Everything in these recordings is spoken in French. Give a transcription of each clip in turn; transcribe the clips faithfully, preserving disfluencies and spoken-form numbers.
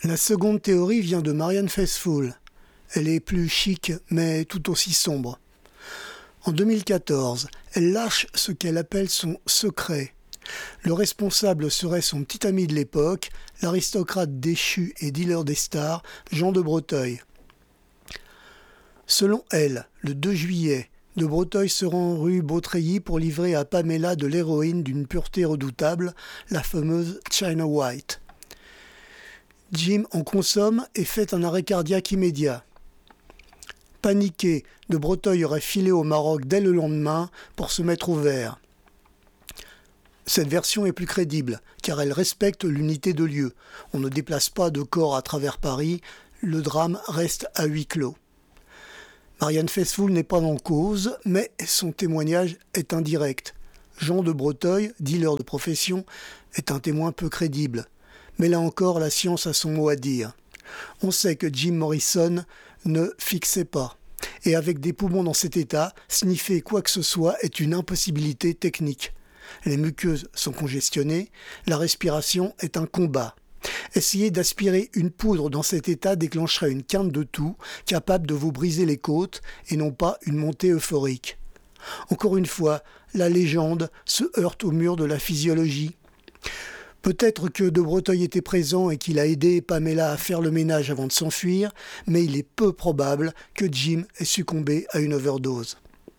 La seconde théorie vient de Marianne Faithfull. Elle est plus chic, mais tout aussi sombre. En deux mille quatorze, elle lâche ce qu'elle appelle son secret. Le responsable serait son petit ami de l'époque, l'aristocrate déchu et dealer des stars, Jean de Breteuil. Selon elle, le deux juillet, de Breteuil se rend rue Beautreillis pour livrer à Pamela de l'héroïne d'une pureté redoutable, la fameuse China White. Jim en consomme et fait un arrêt cardiaque immédiat. Paniqué, de Breteuil aurait filé au Maroc dès le lendemain pour se mettre au vert. Cette version est plus crédible, car elle respecte l'unité de lieu. On ne déplace pas de corps à travers Paris, le drame reste à huis clos. Marianne Faithfull n'est pas en cause, mais son témoignage est indirect. Jean de Breteuil, dealer de profession, est un témoin peu crédible. Mais là encore, la science a son mot à dire. On sait que Jim Morrison ne fixait pas. Et avec des poumons dans cet état, sniffer quoi que ce soit est une impossibilité technique. Les muqueuses sont congestionnées, la respiration est un combat. Essayer d'aspirer une poudre dans cet état déclencherait une quinte de toux capable de vous briser les côtes et non pas une montée euphorique. Encore une fois, la légende se heurte au mur de la physiologie. Peut-être que de Breteuil était présent et qu'il a aidé Pamela à faire le ménage avant de s'enfuir, mais il est peu probable que Jim ait succombé à une overdose.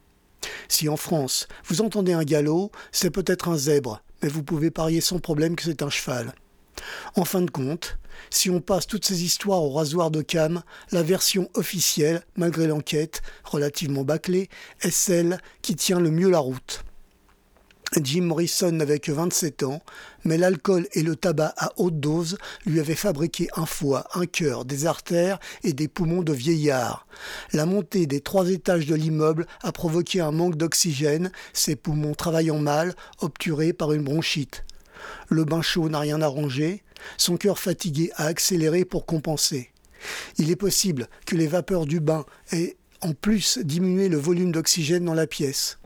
Si en France, vous entendez un galop, c'est peut-être un zèbre, mais vous pouvez parier sans problème que c'est un cheval. En fin de compte, si on passe toutes ces histoires au rasoir de Cam, la version officielle, malgré l'enquête, relativement bâclée, est celle qui tient le mieux la route. Jim Morrison n'avait que vingt-sept ans, mais l'alcool et le tabac à haute dose lui avaient fabriqué un foie, un cœur, des artères et des poumons de vieillard. La montée des trois étages de l'immeuble a provoqué un manque d'oxygène, ses poumons travaillant mal, obturés par une bronchite. Le bain chaud n'a rien arrangé, son cœur fatigué a accéléré pour compenser. Il est possible que les vapeurs du bain aient en plus diminué le volume d'oxygène dans la pièce.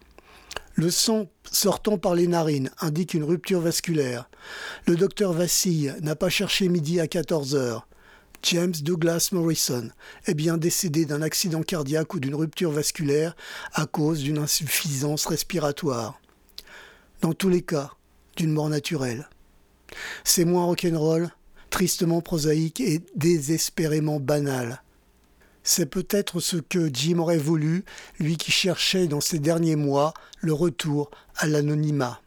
Le sang sortant par les narines indique une rupture vasculaire. Le docteur vacille, n'a pas cherché midi à quatorze heures. James Douglas Morrison est bien décédé d'un accident cardiaque ou d'une rupture vasculaire à cause d'une insuffisance respiratoire. Dans tous les cas, d'une mort naturelle. C'est moins rock'n'roll, tristement prosaïque et désespérément banal. C'est peut-être ce que Jim aurait voulu, lui qui cherchait dans ces derniers mois le retour à l'anonymat.